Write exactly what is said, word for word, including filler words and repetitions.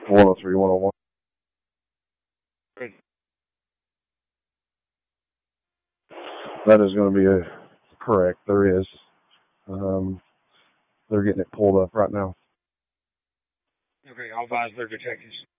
one oh three, one oh one. Good. That is going to be a correct. There is. Um, they're getting it pulled up right now. Okay, I'll advise their detectives.